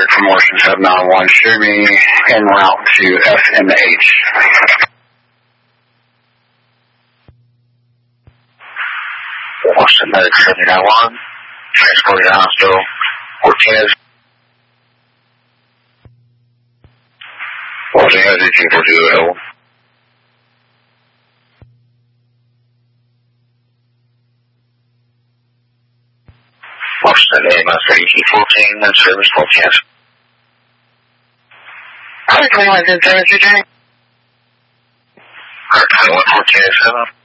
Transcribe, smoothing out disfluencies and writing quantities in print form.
Record from Ocean 791. Show me en route to FMH. Washington Medic 791. Transport to hospital. Cortez. Washington Medic 242. Washington AMS 1814 and service Cortez. Other 21 in service return. 21 Cortez 7.